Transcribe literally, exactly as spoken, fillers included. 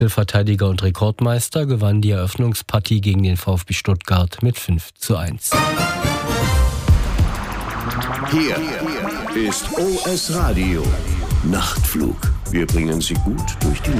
Verteidiger und Rekordmeister gewann die Eröffnungspartie gegen den VfB Stuttgart mit fünf zu eins. Hier ist O S Radio Nachtflug. Wir bringen Sie gut durch die Nacht.